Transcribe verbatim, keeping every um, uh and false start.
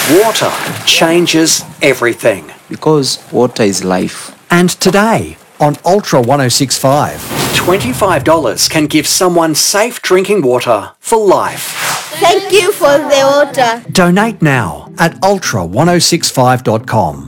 Water changes everything. Because water is life. And today on Ultra one oh six point five, twenty-five dollars can give someone safe drinking water for life. Thank you for the water. donate now at ultra ten sixty-five dot com.